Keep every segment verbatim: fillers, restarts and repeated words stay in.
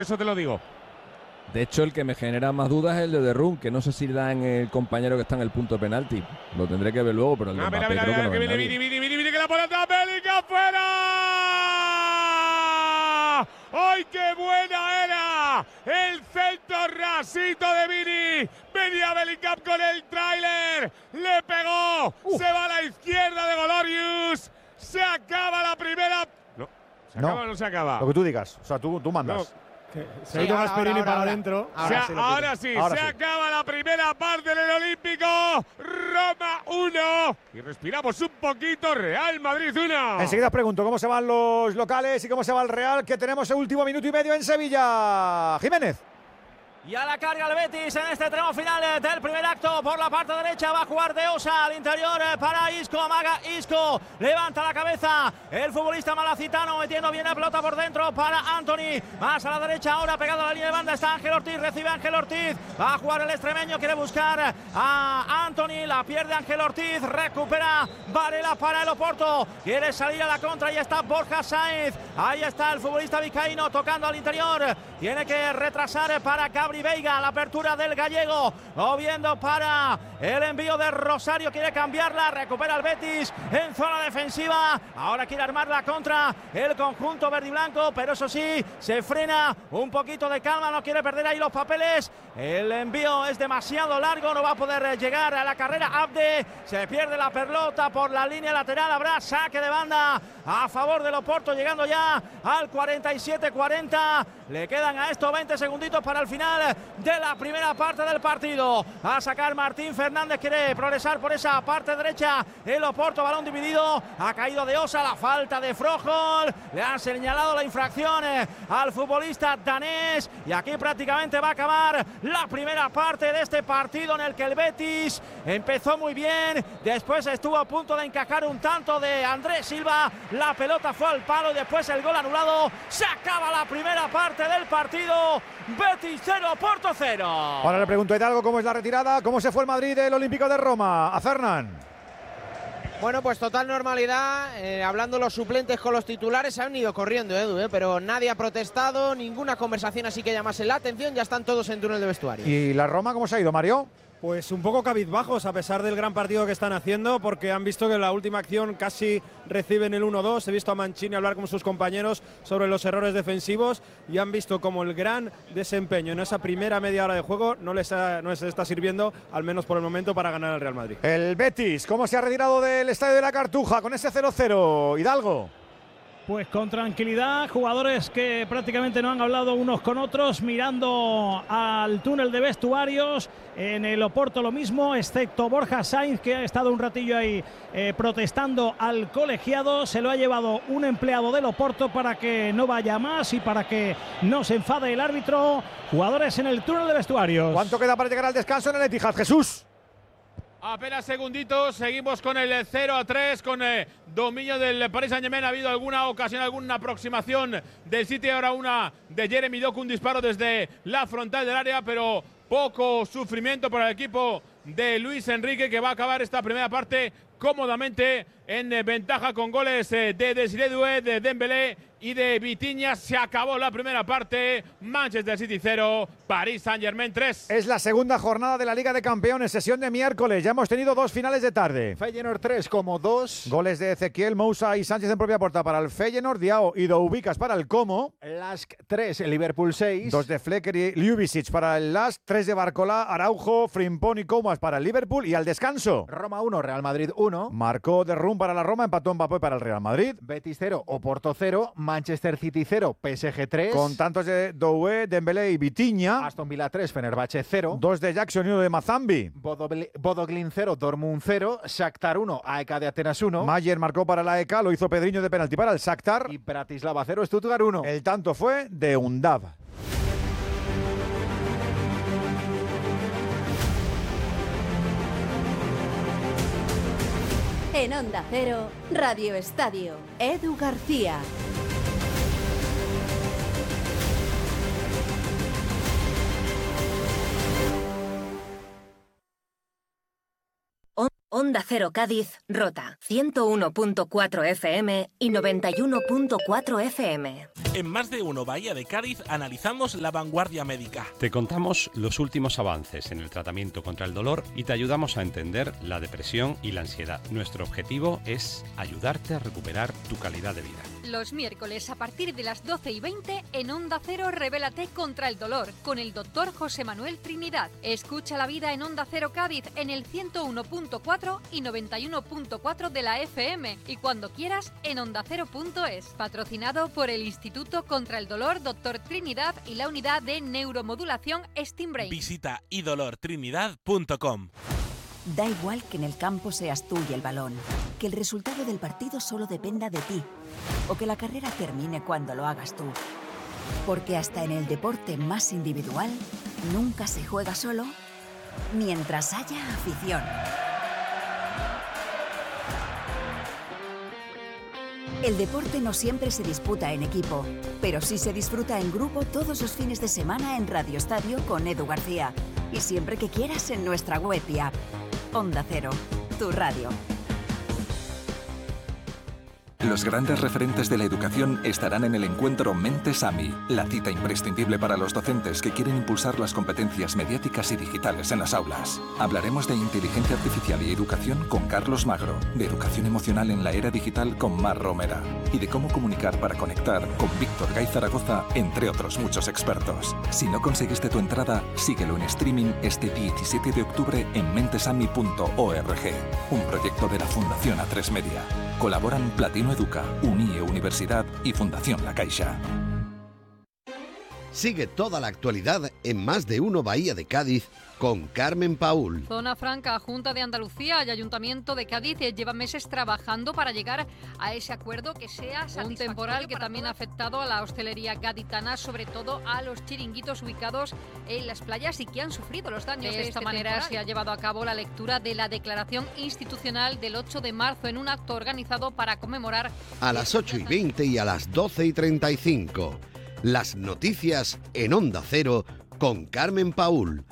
Eso te lo digo. De hecho, el que me genera más dudas es el de Derrum, que no sé si le dan el compañero que está en el punto de penalti. Lo tendré que ver luego, pero el de Mbappé creo que no que viene, viene, viene, viene, viene, que la pelota Bellingham fuera. ¡Ay, qué buena era! El centro rasito de Vini. Venía Bellingham con el tráiler. Le pegó. Uh. Se va a la izquierda de Golorius. Se acaba la primera. No, ¿se acaba no, o no se acaba? Lo que tú digas. O sea, tú, tú mandas. No. Se ha ido Gasperini para adentro. Ahora, o sea, sí, ahora sí, ahora se sí. acaba la primera parte del Olímpico. Roma uno. Y respiramos un poquito. Real Madrid uno. Enseguida os pregunto cómo se van los locales y cómo se va el Real, que tenemos el último minuto y medio en Sevilla. Jiménez. Y a la carga el Betis en este tramo final del primer acto. Por la parte derecha va a jugar De Osa al interior para Isco. Amaga Isco, levanta la cabeza el futbolista malacitano, metiendo bien la pelota por dentro para Anthony. Más a la derecha ahora, pegado a la línea de banda está Ángel Ortiz. Recibe Ángel Ortiz, va a jugar el extremeño, quiere buscar a Anthony. La pierde Ángel Ortiz, recupera Varela para el Oporto. Quiere salir a la contra y está Borja Sainz. Ahí está el futbolista vizcaíno tocando al interior. Tiene que retrasar para Gabriel Veiga, la apertura del gallego, moviendo para el envío de Rosario, quiere cambiarla, recupera el Betis en zona defensiva, ahora quiere armar la contra el conjunto verde y blanco, pero eso sí, se frena, un poquito de calma, no quiere perder ahí los papeles, el envío es demasiado largo, no va a poder llegar a la carrera Abde, se pierde la pelota por la línea lateral, habrá saque de banda a favor del Oporto, llegando ya al cuarenta y siete cuarenta, le quedan a esto veinte segunditos para el final de la primera parte del partido. A sacar Martín Fernández, quiere progresar por esa parte derecha el Oporto, balón dividido, ha caído De Osa, la falta de Froholt, le han señalado la infracción al futbolista danés y aquí prácticamente va a acabar la primera parte de este partido en el que el Betis empezó muy bien, después estuvo a punto de encajar un tanto de Andrés Silva, la pelota fue al palo y después el gol anulado. Se acaba la primera parte del partido, Betis cero, Oporto cero. Ahora le pregunto a Hidalgo cómo es la retirada, cómo se fue el Madrid del Olímpico de Roma. A Fernán. Bueno, pues total normalidad, eh, hablando los suplentes con los titulares, se han ido corriendo, Edu, eh, pero nadie ha protestado, ninguna conversación así que llamase la atención, ya están todos en túnel de vestuario. ¿Y la Roma cómo se ha ido, Mario? Pues un poco cabizbajos a pesar del gran partido que están haciendo, porque han visto que en la última acción casi reciben el uno dos. He visto a Mancini hablar con sus compañeros sobre los errores defensivos y han visto como el gran desempeño en esa primera media hora de juego no les, ha, no les está sirviendo, al menos por el momento, para ganar al Real Madrid. El Betis, ¿cómo se ha retirado del Estadio de la Cartuja con ese cero cero? Hidalgo. Pues con tranquilidad, jugadores que prácticamente no han hablado unos con otros, mirando al túnel de vestuarios. En el Oporto lo mismo, excepto Borja Sainz, que ha estado un ratillo ahí eh, protestando al colegiado. Se lo ha llevado un empleado del Oporto para que no vaya más y para que no se enfade el árbitro. Jugadores en el túnel de vestuarios. ¿Cuánto queda para llegar al descanso en el Etihad, Jesús? Apenas segunditos, seguimos con el cero a tres, con eh, dominio del Paris Saint-Germain. Ha habido alguna ocasión, alguna aproximación del City, ahora una de Jeremy Doku, un disparo desde la frontal del área, pero poco sufrimiento para el equipo de Luis Enrique, que va a acabar esta primera parte cómodamente en eh, ventaja con goles eh, de Desiré Doué, de Dembélé y de Vitinha. Se acabó la primera parte. Manchester City cero, Paris Saint-Germain tres. Es la segunda jornada de la Liga de Campeones, sesión de miércoles. Ya hemos tenido dos finales de tarde. Feyenoord tres como dos. Goles de Ezequiel, Moussa y Sánchez en propia puerta para el Feyenoord, Diao y Doubicas para el Como. Lask tres, el Liverpool seis. Dos de Flecker y Ljubicic para el Lask. Tres de Barcola, Araujo, Frimpong y Comas para el Liverpool. Y al descanso, Roma uno, Real Madrid uno. Marcó de Rum para la Roma, empató Mbappé para el Real Madrid. Betis cero, Oporto cero. Manchester City cero, P S G tres. Con tantos de Doué, Dembélé y Vitinha. Aston Villa tres, Fenerbahce cero. Dos de Jackson y uno de Mazambi. Bodo Glimt cero, Dortmund cero. Shakhtar uno, A E K de Atenas uno. Mayer marcó para la A E K, lo hizo Pedriño de penalti para el Shakhtar. Y Bratislava cero, Stuttgart uno. El tanto fue de Undav. En Onda Cero, Radio Estadio, Edu García. Onda Cero Cádiz, Rota, ciento uno punto cuatro F M y noventa y uno punto cuatro F M. En Más de Uno Bahía de Cádiz analizamos la vanguardia médica. Te contamos los últimos avances en el tratamiento contra el dolor y te ayudamos a entender la depresión y la ansiedad. Nuestro objetivo es ayudarte a recuperar tu calidad de vida. Los miércoles a partir de las doce y veinte en Onda Cero Revélate contra el dolor con el doctor José Manuel Trinidad. Escucha la vida en Onda Cero Cádiz en el ciento uno punto cuatro y noventa y uno punto cuatro de la F M y cuando quieras en onda cero punto es. Patrocinado por el Instituto contra el Dolor doctor Trinidad y la unidad de neuromodulación Steambrain. Visita i dolor trinidad punto com. Da igual que en el campo seas tú y el balón, que el resultado del partido solo dependa de ti, o que la carrera termine cuando lo hagas tú. Porque hasta en el deporte más individual, nunca se juega solo, mientras haya afición. El deporte no siempre se disputa en equipo, pero sí se disfruta en grupo todos los fines de semana en Radio Estadio con Edu García. Y siempre que quieras en nuestra web y app. Onda Cero, tu radio. Los grandes referentes de la educación estarán en el encuentro Mentes A M I, la cita imprescindible para los docentes que quieren impulsar las competencias mediáticas y digitales en las aulas. Hablaremos de inteligencia artificial y educación con Carlos Magro, de educación emocional en la era digital con Mar Romera y de cómo comunicar para conectar con Víctor Gay Zaragoza, entre otros muchos expertos. Si no conseguiste tu entrada, síguelo en streaming este diecisiete de octubre en mentesami punto org, un proyecto de la Fundación A tres Media. Colaboran Platino Educa, Unie Universidad y Fundación La Caixa. Sigue toda la actualidad en Más de Uno Bahía de Cádiz con Carmen Paúl. Zona Franca, Junta de Andalucía y Ayuntamiento de Cádiz llevan meses trabajando para llegar a ese acuerdo que sea un temporal que también ha afectado a la hostelería gaditana, sobre todo a los chiringuitos ubicados en las playas y que han sufrido los daños. De, de esta este manera temporal se ha llevado a cabo la lectura de la declaración institucional del ocho de marzo en un acto organizado para conmemorar a las ocho y veinte y a las doce y treinta y cinco. Las noticias en Onda Cero con Carmen Paúl.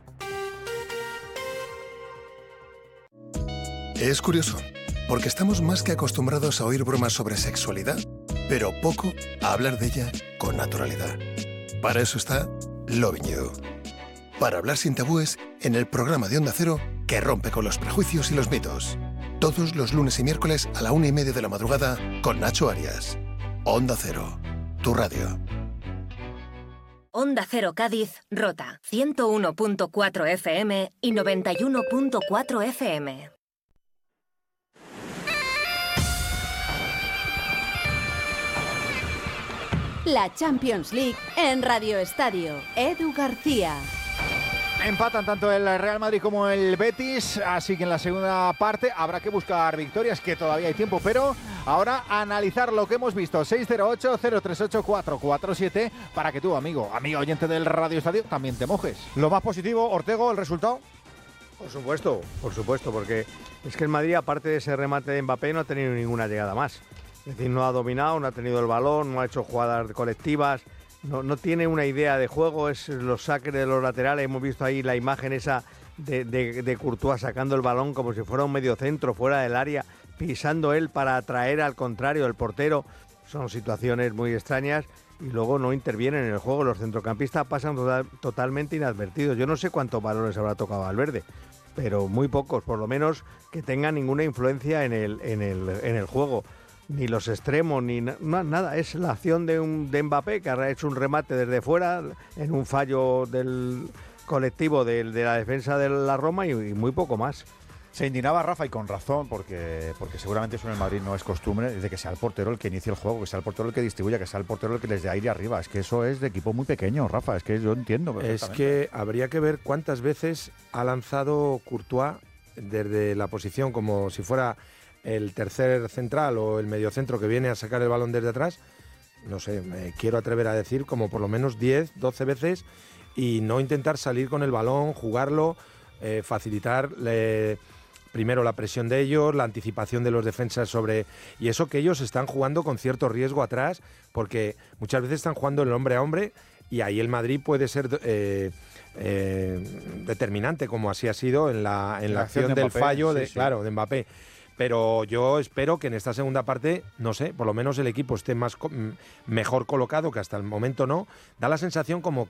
Es curioso, porque estamos más que acostumbrados a oír bromas sobre sexualidad, pero poco a hablar de ella con naturalidad. Para eso está Loving You. Para hablar sin tabúes en el programa de Onda Cero que rompe con los prejuicios y los mitos. Todos los lunes y miércoles a la una y media de la madrugada con Nacho Arias. Onda Cero, tu radio. Onda Cero Cádiz, Rota, ciento uno punto cuatro F M y noventa y uno punto cuatro F M. La Champions League en Radio Estadio. Edu García. Empatan tanto el Real Madrid como el Betis, así que en la segunda parte habrá que buscar victorias, que todavía hay tiempo, pero ahora analizar lo que hemos visto. seis cero ocho, cero tres ocho, cuatro cuatro siete para que tú, amigo, amigo oyente del Radio Estadio, también te mojes. Lo más positivo, Ortego, el resultado. Por supuesto, por supuesto, porque es que el Madrid, aparte de ese remate de Mbappé, no ha tenido ninguna llegada más. Es decir, no ha dominado, no ha tenido el balón, no ha hecho jugadas colectivas, no, no tiene una idea de juego, es los saques de los laterales. Hemos visto ahí la imagen esa de, de, de Courtois sacando el balón como si fuera un mediocentro fuera del área, pisando él para atraer al contrario el portero. Son situaciones muy extrañas y luego no intervienen en el juego. Los centrocampistas pasan total, totalmente inadvertidos. Yo no sé cuántos balones habrá tocado Valverde, pero muy pocos, por lo menos que tengan ninguna influencia en el, en el, en el juego. Ni los extremos, ni na nada. Es la acción de, un, de Mbappé, que ha hecho un remate desde fuera en un fallo del colectivo de, de la defensa de la Roma y, y muy poco más. Se indignaba Rafa, y con razón, porque, porque seguramente eso en el Madrid no es costumbre, de que sea el portero el que inicie el juego, que sea el portero el que distribuya, que sea el portero el que les dé aire arriba. Es que eso es de equipo muy pequeño, Rafa, es que yo entiendo perfectamente. Es que habría que ver cuántas veces ha lanzado Courtois desde la posición como si fuera el tercer central o el mediocentro que viene a sacar el balón desde atrás. No sé, me quiero atrever a decir como por lo menos diez, doce veces, y no intentar salir con el balón, jugarlo, eh, facilitar eh, primero la presión de ellos, la anticipación de los defensas sobre... Y eso que ellos están jugando con cierto riesgo atrás, porque muchas veces están jugando el hombre a hombre y ahí el Madrid puede ser... Eh, eh, determinante, como así ha sido en la, en la, la acción acción de del Mbappé, fallo sí, de, sí. claro, de Mbappé. Pero yo espero que en esta segunda parte, no sé, por lo menos el equipo esté más co- mejor colocado, que hasta el momento no. Da la sensación como